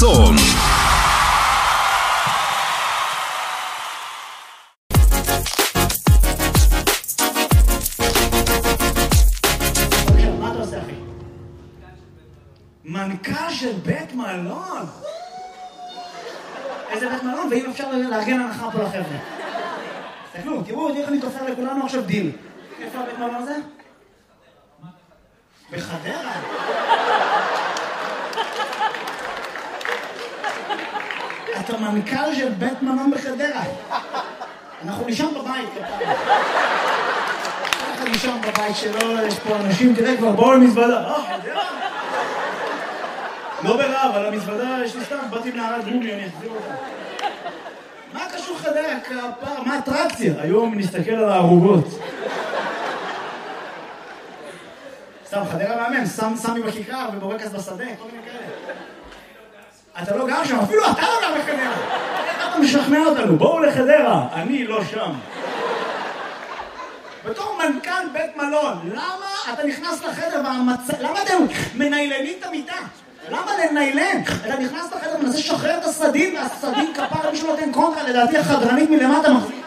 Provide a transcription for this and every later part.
תחתון. מה אתה עושה, אחי? מנכ"ל של בית מלון? איזה בית מלון? ואם אפשר לארגן הנחה פה לחבר'ה. תסתכלו, תראו איך אני תופר לכולנו עכשיו דיל. איפה הבית מלון הזה? בחדרה. אתה מנכ"ל של בית מלון בחדרה. אנחנו נשאר בבית. אנחנו נשאר בבית שלו, יש פה אנשים, תראה כבר, בואו למזוודה. חדרה? לא ברעב, על המזוודה יש לי סתם, באתי מנהרת גומי, אני אחזיר אותה. מה קשור חדרה? כפר, מה האטרקציה? היום נסתכל על הערוגות. סתם, חדרה מאמן, סמי בכיכר ובורקס בשדה, כל מיני כאלה. אתה לא גר שם, אפילו אתה לא גר בחדרה. איך אתה משכנע אותנו? בואו לחדרה, אני לא שם. בתור מנכ"ל בית מלון, למה אתה נכנס לחדר למה אתם מניילנים את המיטה? למה לניילן? אתה נכנס לחדר ומנסה לשחרר את הסדין, והסדין כפר מישהו נותן קונטרה, לדעתי החדרנית מלמטה מחזיק.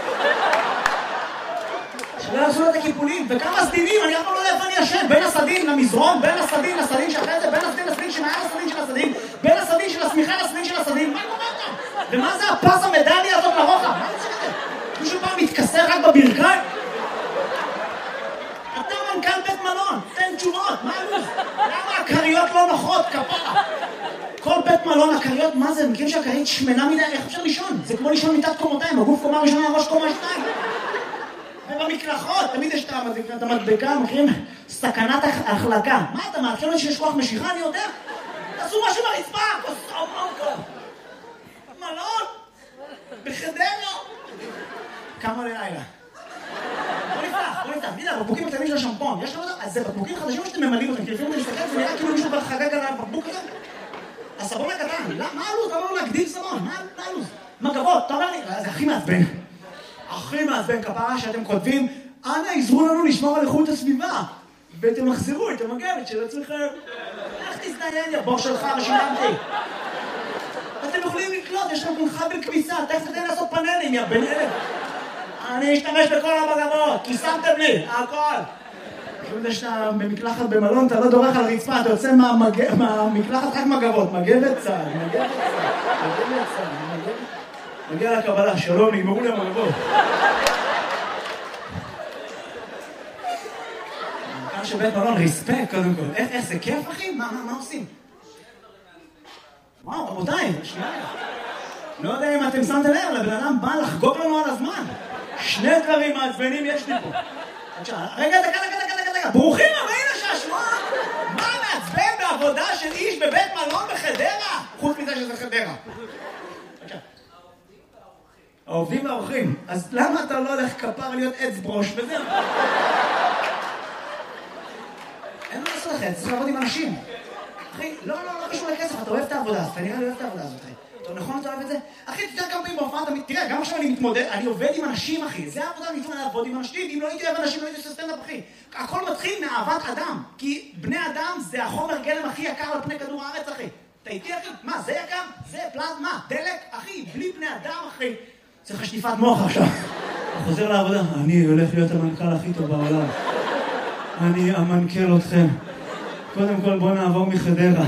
שלא יעשו את הקיפולים, וכמה סדינים, אני אף פעם לא יודע איפה אני ישן, בין הסדין למזרון, בין הסדין לסדין שאחרי זה, בין הסדין לסדין שמעל הסדין של הסדין, בין הסדין של הסמיכה לסדין של הסדין, מה קורה כאן? ומה זה הפס המדליה הזאת לרוחב? מה זה שזה? מישהו פעם מתכסר רק בברכיים? אתה מנכ"ל בית מלון, תן תשובות, מה הלו"ז? למה הקריות לא נוחות, כפרה? כל בית מלון, הקריות, מה זה? מכיר שהקרית שמנה מדי, איך אפשר לישון? זה כמו לישון מיטת קומותיים, הגוף קומה ראשונה, הראש קומה שתיים. ובמקלחות, תמיד יש את המדבקה, מכירים? סכנת החלקה. מה אתה מעדכן אותי שיש כוח משיכה? אני יודע. תעשו משהו ברצפה, מלון, בחדרה. כמה לילה? בוא נפתח, הנה, הבקבוקים הקטנים של השמפון, יש לנו אותם? אז זה בקבוקים חדשים שאתם ממלאים אותם, כי לפעמים אני מסתכל, זה נראה כאילו מישהו כבר חגג על הבקבוק הזה. הסבון הקטן, מה הלו"ז? למה לא להגדיל סבון? מה הלו"ז? מגבות, אתה אומר לי, זה הכי מעצבן. הכי מעצבן כפרה שאתם כותבים, אנא עזרו לנו לשמור על איכות הסביבה, ואתם מחזירו את המגבת של עצמכם. איך תזדיין, יא בור שלך ושילמתי? אתם יכולים לקלוט, יש לכם חבל כביסה, תכף תתן לעשות פאנלים, יא בן אלף. אני אשתמש בכל המגבות, כי שמתם לי, הכל. כשאתה שאתה במקלחת במלון, אתה לא דורך על רצפה, אתה יוצא מהמקלחת רק מגבות, מגבת צהל, מגיע לקבלה, שלום, נגמרו לי המגבות. מנכ"ל של בית מלון, ריספקט קודם כל. איך זה כיף, אחי? מה עושים? וואו, רבותיי, שנייה. לא יודע אם אתם שמתם לב, לבן אדם בא לחגוג לנו על הזמן. שני דברים מעצבנים יש לי פה. רגע, דקה. ברוכים הבאים לשעשוע. מה מעצבן בעבודה של איש בבית מלון בחדרה? חוץ מזה שזה חדרה. העובדים והאורחים. אז למה אתה לא הולך כפר להיות עץ ברוש וזהו? אין מה לעשות לכם, צריך לעבוד עם אנשים. אחי, לא קשור לכסף, אתה אוהב את העבודה הזאת, אתה נראה לי אוהב את העבודה הזאת, אחי. אתה נכון, אתה אוהב את זה? אחי, תתאר כמה פעמים בהופעה, תראה, גם עכשיו אני מתמודד, אני עובד עם אנשים, אחי. זה העבודה, אני מתמודד לעבוד עם אנשים. אם לא הייתי אוהב אנשים, לא הייתי עושה סטנדאפ, אחי. הכל מתחיל מאהבת אדם. כי בני אדם זה החומר גלם הכי יקר על פני כדור הארץ, אחי. אתה איתי, אחי? מה, זה יקר? זה פלזמה, דלק, אחי. בלי בני אדם, אחי. צריך שטיפת מוח עכשיו. הוא חוזר לעבודה. אני הולך להיות המנכ"ל הכי טוב בעולם. אני אמנכ"ל אתכם. קודם כל, בוא נעבור מחדרה.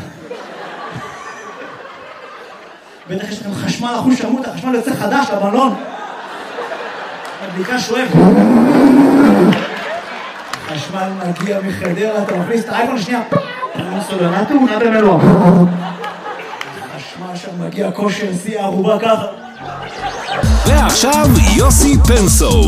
בטח יש לכם חשמל אחוז שמות, החשמל יוצא חדש לבלון. הבדיקה שואב. החשמל מגיע מחדרה, אתה מכניס את האייפון שנייה. סולנה תאונה במלוא. החשמל שם מגיע כושר שיא הערובה ככה. ועכשיו יוסי פנסו.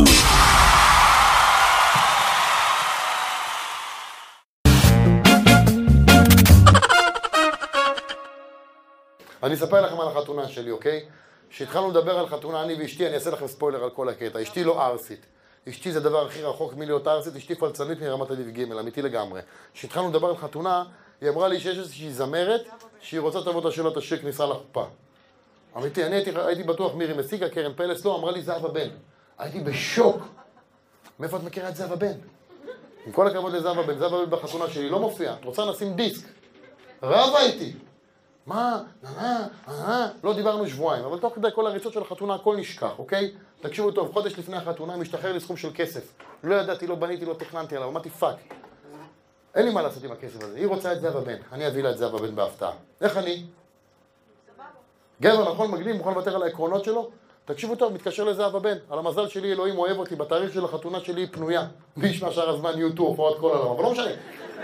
אני אספר לכם על החתונה שלי, אוקיי? כשהתחלנו לדבר על חתונה, אני ואשתי, אני אעשה לכם ספוילר על כל הקטע. אשתי לא ארסית. אשתי זה דבר הכי רחוק מלהיות ארסית, אשתי פלצנית מרמת אביב ג', אמיתי לגמרי. כשהתחלנו לדבר על חתונה, היא אמרה לי שיש איזושהי זמרת שהיא רוצה תבוא תשאיר לה את השיר כניסה לחופה. אמיתי, אני הייתי בטוח מירי מסיגה, קרן פלס, לא, אמרה לי זהבה בן. הייתי בשוק. מאיפה את מכירה את זהבה בן? עם כל הכבוד לזהבה בן, זהבה בן בחתונה שלי לא מופיעה. את רוצה נשים דיסק. רבה איתי. מה? לא דיברנו שבועיים, אבל תוך כדי כל הריצות של החתונה הכל נשכח, אוקיי? תקשיבו טוב, חודש לפני החתונה משתחרר לי סכום של כסף. לא ידעתי, לא בניתי, לא תכננתי עליו, אמרתי פאק. אין לי מה לעשות עם הכסף הזה, היא רוצה את זהב הבן, אני אביא לה את זהב הבן בהפתעה. איך אני? גבר נכון מגניב, מוכן לוותר על העקרונות שלו? תקשיבו טוב, מתקשר לזהב הבן, על המזל שלי אלוהים אוהב אותי, בתאריך של החתונה שלי היא פנויה. מי ישמע שאר הזמן יהיו הופעות כל העולם, אבל לא משנה.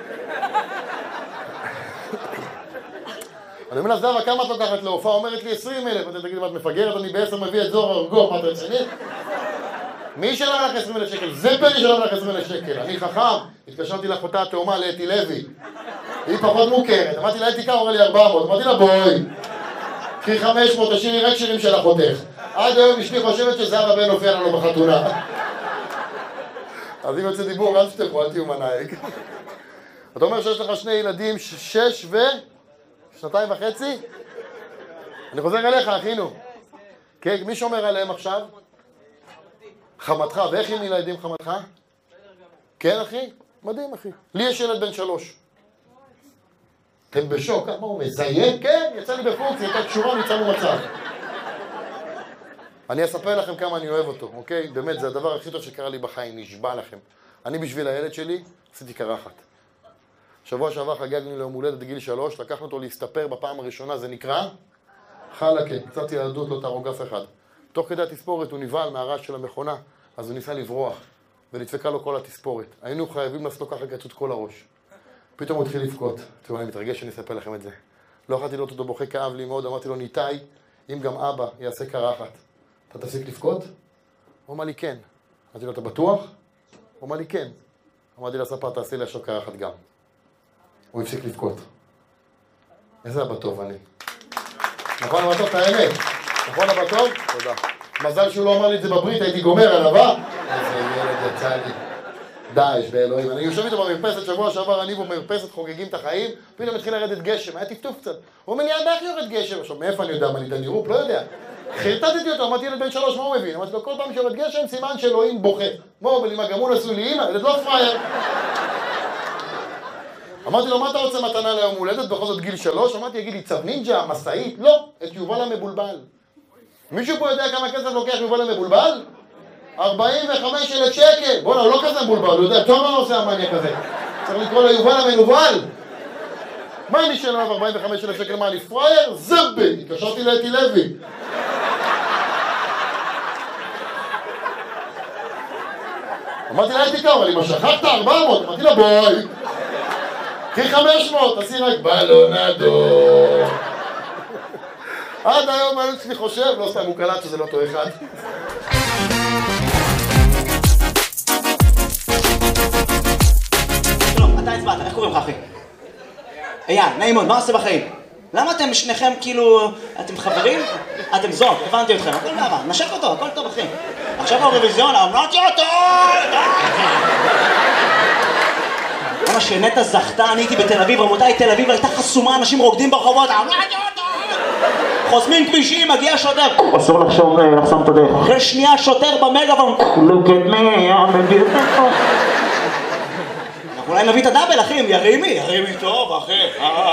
אני אומר לה, זהבה, כמה את לוקחת להופעה? אומרת לי 20,000. אתה תגיד, את מפגרת, אני ב10 מביא את זוהר ארגוב, מה אתה רצינית? מי ישלם לך 20,000 שקל? זה פן ישלם לך 20,000 שקל. אני חכם, התקשרתי לאחותה התאומה לאתי לוי. היא פחות מוכרת. אמרתי לה, אתי כמה? אמרה לי 400. אמרתי לה, בואי. קחי 500, תשאירי רק שירים של אחותך. עד היום אשתי חושבת שזהבה בן הופיע לנו בחתונה. אז אם יוצא דיבור, אל תשתכו, אל תהיו מנהיג. אתה אומר שיש לך שני ילדים, 6 2.5? אני חוזר אליך, אחינו. כן, מי שומר עליהם עכשיו? חמתך, ואיך עם ילדים חמתך? כן, אחי? מדהים, אחי. לי יש ילד בן 3. אתם בשוק, מה הוא מזיין? כן, יצא לי בפונקציה, הייתה קשורה, ניצלנו מצב. אני אספר לכם כמה אני אוהב אותו, אוקיי? באמת, זה הדבר הכי טוב שקרה לי בחיים, נשבע לכם. אני בשביל הילד שלי, עשיתי קרחת. שבוע שעבר חגגנו ליום הולדת בגיל 3, לקחנו אותו להסתפר בפעם הראשונה, זה נקרא חלקה, קצת ילדות, לא תהרוג אף אחד. תוך כדי התספורת הוא נבהל מהרעש של המכונה, אז הוא ניסה לברוח, ונדפקה לו כל התספורת. היינו חייבים לעשות לו ככה קצות כל הראש. פתאום הוא התחיל לבכות. תראו, אני מתרגש שאני אספר לכם את זה. לא יכולתי לראות אותו בוכה, כאב לי מאוד, אמרתי לו, ניתאי, אם גם אבא יעשה קרחת, אתה תפסיק לבכות? הוא אמר לי כן. אמרתי לו, אתה בטוח? הוא אמר לי כן. אמרתי לספר, תעשי לי עכשיו קרחת גם. הוא הפסיק לבכות. איזה אבא טוב אני. נכון אבא טוב, את האמת? נכון אבא טוב? תודה. מזל שהוא לא אמר לי את זה בברית, הייתי גומר עליו, אה? איזה ילד יצא לי. דאעש באלוהים. אני יושב איתו במרפסת, שבוע שעבר אני במרפסת חוגגים את החיים, פתאום התחיל לרדת גשם, היה טפטוף קצת. הוא אומר לי, איך יורד גשם? עכשיו, מאיפה אני יודע מה ניתן לירופ? לא יודע. חרטטתי אותו, אמרתי ילד בן 3, מה הוא מבין? אמרתי לו, כל פעם שיורד גשם, סימן שאלוהים בוכה. מה הוא אומר לי, מה, גם הוא נשוי לי אמא? ילד לא פרייר. אמרתי לו, מה אתה רוצה מתנה ליום הולדת? בכל זאת גיל 3? אמרתי, יגיד לי, צו נינג'ה, מסעית? לא, את יובל המבולבל. מישהו פה יודע כמה כסף לוקח יובל המבולבל? 45,000 שקל. בוא'נה, הוא לא כזה מבולבל, הוא יודע, טוב מה עושה המניה כזה. צריך לקרוא לו יובל המנובל. מה אני שאלה 45,000 שקל? מה, אני פרייר? זבל! התקשרתי לאתי לוי. אמרתי לה, אתי כמה, אבל אם שכחת 400, אמרתי לה, בואי. קחי 500, תעשי רק בלונדו. עד היום אני אצלי חושב, לא סתם, הוא קלט שזה לא אותו אחד. שלום, אתה הצבעת, איך קוראים לך אחי? אייל, נעים מאוד, מה עושה בחיים? למה אתם שניכם כאילו, אתם חברים? אתם זוג, הבנתי אתכם, הכל בעבר, נשק אותו, הכל טוב אחי. עכשיו האירוויזיון, אמרתי אותו! למה שנטע זכתה, אני הייתי בתל אביב, רמותיי, תל אביב הייתה חסומה, אנשים רוקדים ברחובות, אמרתי אותו! חוסמים כבישים, מגיע שוטר. אסור לחסום את הדרך. אחרי שנייה שוטר במגאפון. Look at me, I'm a beautiful. אנחנו אולי נביא את הדאבל, אחי, ירימי טוב, אחי.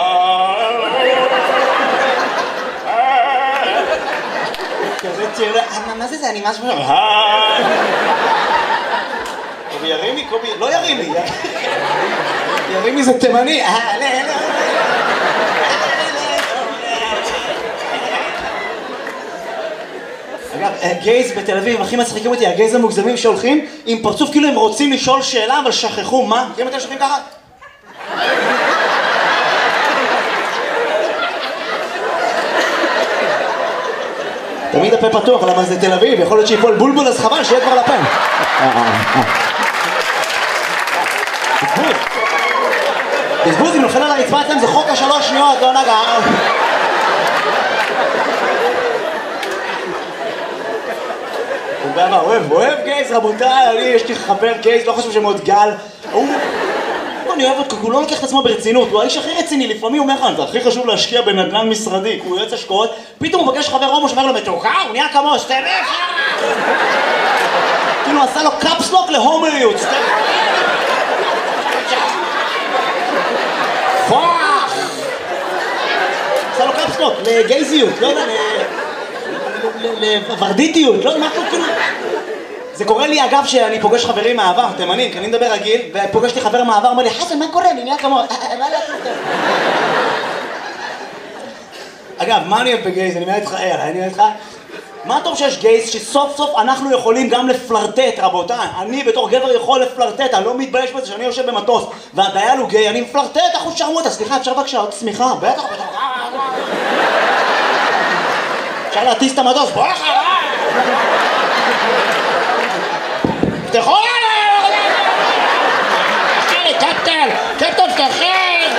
כזה תראה, מה זה, אני משהו... קובי, לא ירימי. ירימי זה תימני. אגב, גייז בתל אביב, הכי מצחיקים אותי, הגייז המוגזמים שהולכים עם פרצוף כאילו הם רוצים לשאול שאלה, אבל שכחו, מה? אם אתם שוכבים ככה? תמיד הפה פתוח, למה זה תל אביב, יכול להיות שיפול בולבול, אז חבל, שיהיה כבר לפה. בזבוז, אם נופל על הרצפה אתם, זה חוק ה3 שניות, לא נגע. אוהב גייז, רבותיי, יש לי חבר גייז, לא חושב שמאוד גל. אני אוהב אותו, הוא לא לוקח את עצמו ברצינות, הוא האיש הכי רציני, לפעמים הוא אומר לך, זה הכי חשוב להשקיע בנדל"ן משרדי, הוא יועץ השקעות, פתאום הוא פגש חבר הומו שאומר לו, מתוקה, הוא נהיה כמו סטנף. כאילו עשה לו קאפסלוק להומריות, פוח! עשה לו לחלות, לגייזיות, לא יודע, לוורדיטיות, לא יודע, מה כאילו... זה קורה לי אגב שאני פוגש חברים מהעבר, תימנים, כי אני מדבר רגיל, ופוגש לי חבר מהעבר, אומר לי, חסן, מה קורה? אני נהיה כמוה, מה לעשות? אגב, מה אני אוהב בגייז? אני אומר איתך, מה טוב שיש גייז שסוף סוף אנחנו יכולים גם לפלרטט, רבותיי. אני בתור גבר יכול לפלרטט, אני לא מתבייש בזה שאני יושב במטוס והדייל הוא גיי, אני מפלרטט, אחוז שרמוטה, סליחה, אפשר בבקשה עוד צמיחה? בטח. אפשר להטיס את המטוס, בוא לך! תפתחו עליי! קפטן, פתחי!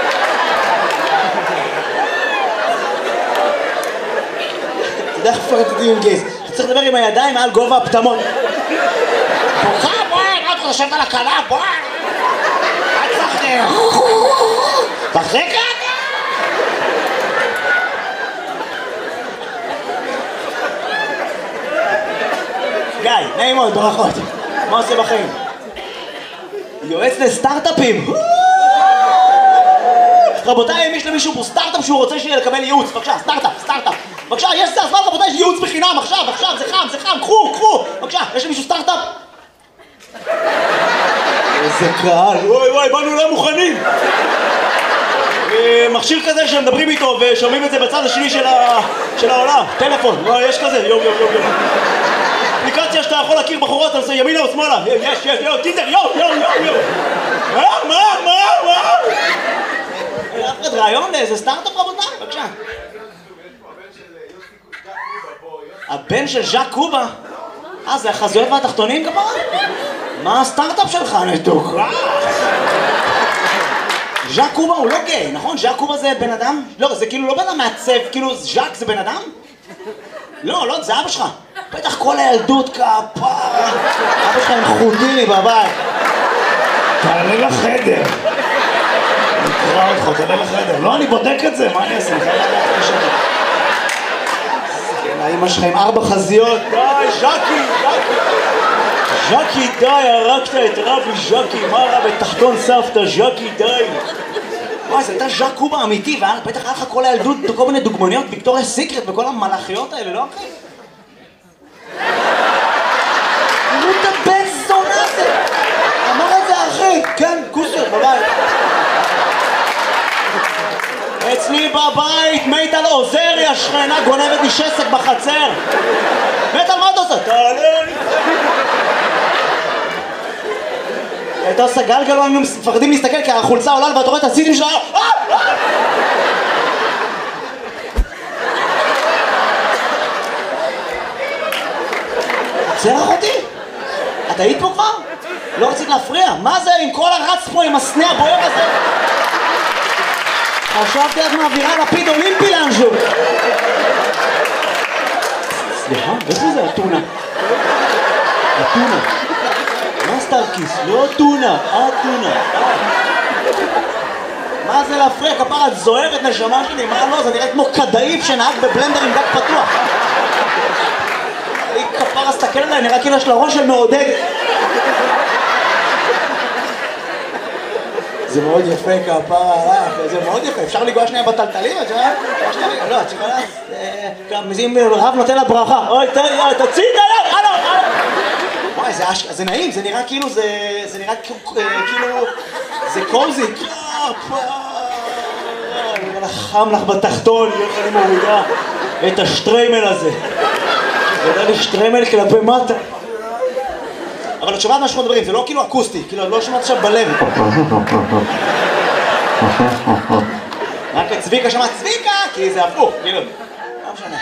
אתה יודע איך פלרטטים עם גייז? אתה צריך לדבר עם הידיים מעל גובה הפטמות. בוא, מה אתה חושבת על הקלה? בוא! אל תפחדך! תחזיק לך! גיא, נעים מאוד, ברכות. מה עושה בחיים? יועץ לסטארט-אפים. רבותיי, אם יש למישהו פה סטארט-אפ שהוא רוצה לקבל ייעוץ, בבקשה, סטארט-אפ. בבקשה, יש זה הזמן, רבותיי, יש ייעוץ בחינם, עכשיו, זה חם, קחו. בבקשה, יש למישהו סטארט-אפ? איזה קהל, וואי, באנו לא מוכנים. מכשיר כזה שמדברים איתו ושומעים את זה בצד השני של העולם, טלפון, יש כזה, יום. אפליקציה שאתה יכול להכיר בחורות, אתה עושה ימינה או שמאלה, יש, טינדר, יום. מה? אף אחד רעיון לאיזה סטארט-אפ רבותיי, בבקשה. הבן של ז'אק קובה? זה החזויות והתחתונים כפרה? מה הסטארט-אפ שלך נתוק? ז'אק קובה הוא לא גיי, נכון? ז'אק קובה זה בן אדם? לא, זה כאילו לא בן אדם מעצב, כאילו ז'אק זה בן אדם? לא, זה אבא שלך. בטח כל הילדות כפרה. אבא שלך עם חוטיני בבית. תעלה לחדר. נקרא אותך, תעלה לחדר. לא, אני בודק את זה, מה אני אעשה? האמא שלך עם 4 חזיות. די, ז'קי, די, הרגת את רבי ז'קי. מה רע בתחתון סבתא, ז'קי, די. וואי, זה הייתה ז'אק קובה אמיתי, ובטח היה לך כל הילדות כל מיני דוגמניות, ויקטוריה סיקרט וכל המלאכיות האלה, לא אחי? תראו את הבן זונה הזה! אמר את זה אחי, כן, כוסר, בבית. אצלי בבית, מיטל עוזרי, השכנה גונבת לי שסק בחצר. מיטל, מה אתה עושה? תעלה לי. הייתה עושה גלגל, לא היינו מפחדים להסתכל כי החולצה עולה ואתה רואה את הסיטים שלה. עצר אחותי? את היית פה כבר? לא רצית להפריע? מה זה עם כל הרץ פה עם הסנה הבוער הזה? חשבתי את מעבירה לפיד אולימפי לאנשהו. סליחה, איפה זה הטונה? הטונה. מה סטארקיס? לא טונה, הטונה. מה זה להפריע? כפרה, את זוהרת נשמה שלי, מה לא? זה נראה כמו כדאיף שנהג בבלנדר עם דק פתוח. היא כפרה, סתכל עליי, נראה כאילו יש לה ראש של מעודדת. זה מאוד יפה כפרה, זה מאוד יפה, אפשר לגוע שנייה בטלטלים, את יודעת? לא, את יכולה... אם רב נותן לה ברכה, אוי, תוציא את היד, הלו! וואי, זה נעים, זה נראה כאילו, זה נראה כאילו, זה קוזי. חם לך בתחתון, אני מורידה את השטריימל הזה. זה יודע לי שטריימל כלפי מטה. אבל את שומעת מה שאנחנו מדברים, זה לא כאילו אקוסטי, כאילו לא שומעת עכשיו בלב. רק את צביקה שמעת צביקה, כי זה הפוך, כאילו. לא משנה.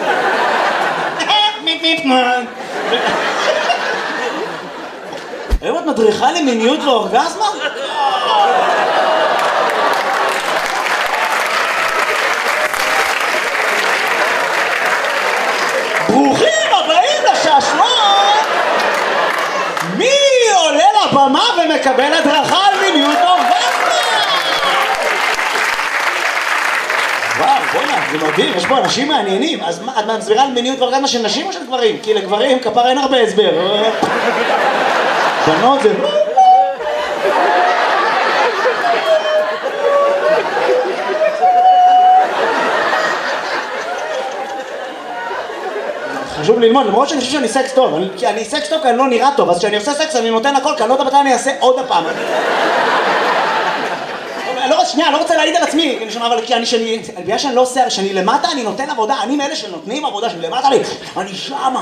היום את מדריכה למיניות ואורגזמה? ברוכים הבאים לשעשועון! מי עולה לבמה ומקבל הדרכה על מיניות ואורגזמה? וואו, בוא'נה, זה מדהים, יש פה אנשים מעניינים. אז את מסבירה על מיניות ואורגזמה של נשים או של גברים? כי לגברים כפר אין הרבה הסבר. בנות זה... חשוב ללמוד, למרות שאני חושב שאני סקס טוב, כי אני סקס טוב כי אני לא נראה טוב, אז כשאני עושה סקס אני נותן הכל, כי אני לא יודע מתי אני אעשה עוד הפעם. שנייה, אני לא רוצה להעיד על עצמי, אבל בגלל שאני לא עושה, שאני למטה אני נותן עבודה, אני מאלה שנותנים עבודה, שאני למטה אני שמה,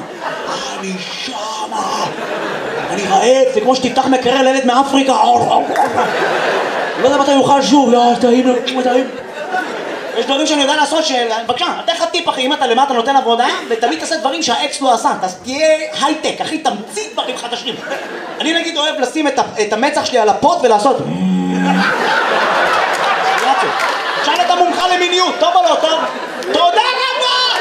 אני רעב, זה כמו שתפתח מקרר לילד מאפריקה, לא יודע מתי יוכל שוב, טעים. יש דברים שאני יודע לעשות בבקשה, אתן לך טיפ אחי, אם אתה למטה נותן עבודה, ותמיד תעשה דברים שהאקס לא עשה, תהיה הייטק, אחי, תמציא דברים חדשים. אני נגיד אוהב לשים את המצח שלי על הפוט ולעשות שאל את המומחה למיניות, טוב או לא טוב? תודה רבה!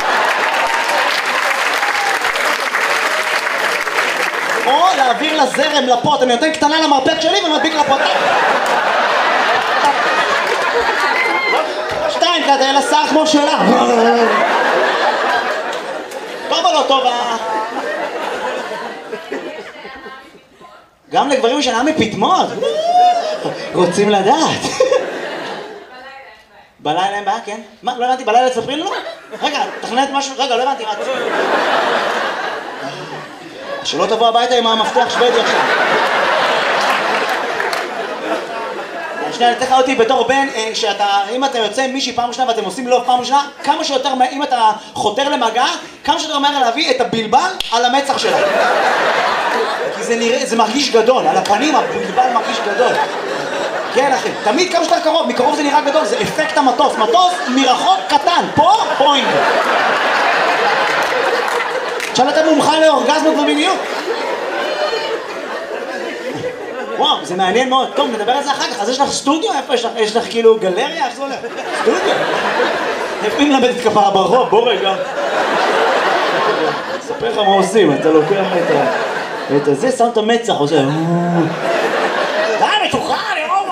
או להעביר לזרם לפוט, אני נותן קטנה למרפק שלי ומדביק לפוט. 2 כזה, אלא שר כמו שלה. טוב או לא טוב? גם לגברים שנה מפתמות. רוצים לדעת. בלילה אין בעיה, כן? מה? לא הבנתי, בלילה תספרי לנו? רגע, תכננת משהו? רגע, לא הבנתי, מה? שלא תבוא הביתה עם המפתח שוודי עכשיו. שנייה, אני אתן לך אותי בתור בן, אם אתה יוצא עם מישהי פעם ראשונה ואתם עושים לוב פעם ראשונה, כמה שיותר, אם אתה חותר למגע, כמה שיותר מהר להביא את הבלבל על המצח שלה. כי זה מרגיש גדול, על הפנים הבלבל מרגיש גדול. כן אחי, תמיד כמה שיותר קרוב, מקרוב זה נראה גדול, זה אפקט המטוס, מטוס מרחוק קטן, פה פוינט. עכשיו אתה מומחה לאורגזמות ומיניות. וואו, זה מעניין מאוד. טוב, נדבר על זה אחר כך. אז יש לך סטודיו? איפה יש לך? יש לך כאילו גלריה? איך זה הולך? סטודיו? איפה היא מלמדת כפרה ברחוב? בוא רגע. אספר לך מה עושים, אתה לוקח את הזה, שם את המצח, עושה די, מתוחה, אני רואה!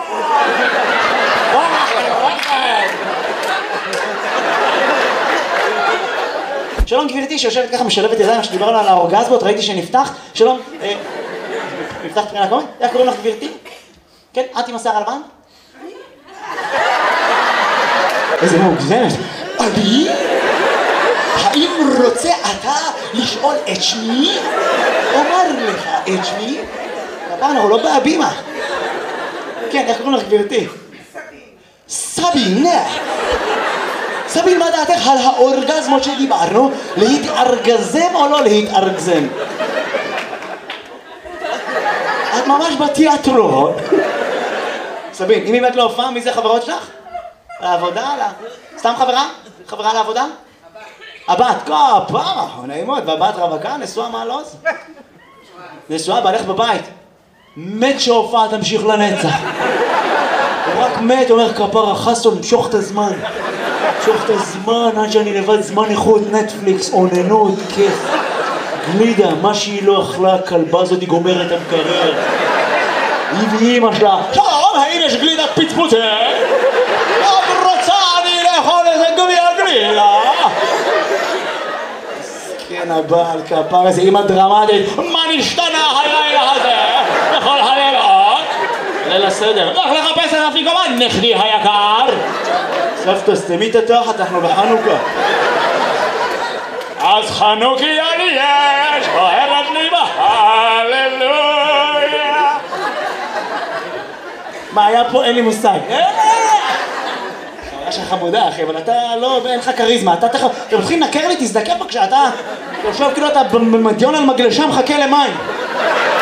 שלום גבירתי שיושבת ככה משלבת ידיים שדיברנו על האורגזמות, ראיתי שנפתח. שלום, נפתח מבחינה קומית? איך קוראים לך גבירתי? כן, את עם השיער הלבן? איזה מוגזמת. אני? האם רוצה אתה לשאול את שמי? אומר לך את שמי? הפעם אנחנו לא בהבימה. כן, איך קוראים לך גבירתי? סבין. סבין, מה דעתך על האורגזמות שדיברנו? להתארגזם או לא להתארגזם? את ממש בתיאטרון. סבין, אם באמת לא הופעה, מי זה חברות שלך? לעבודה? סתם חברה? חברה לעבודה? הבת, כפרה, נעימות, והבת רווקה, נשואה מה לא זה? נשואה, בעלך בבית. מת שהופעה תמשיך לנצח. הוא רק מת, אומר כפרה, חסון, משוך את הזמן. משוך את הזמן, עד שאני לבד זמן איכות, נטפליקס, אוננות, כיף. גלידה, מה שהיא לא אכלה, הכלבה הזאת היא גומרת את המקרר. היא ואימא שלה, שלום, האם יש גלידת פצפוצה? עוד רוצה אני לאכול איזה גביע גלידה. כן, הבעל כפר איזה אימא דרמטית, מה נשתנה הלילה הזה? בכל הלילות? ליל הסדר, לך לחפש את אפיקומן, נכדי היקר. סבתא, סתמי את התחת, אנחנו בחנוכה. אז חנוכיה לי יש, אוהבת לי בהללויה. מה היה פה? אין לי מושג. יש לך חמודה אחי, אבל אתה לא, אין לך קריזמה. אתה מתחיל לנקר לי, תזדקר בבקשה, אתה יושב כאילו אתה במדיון על מגלשה מחכה למים.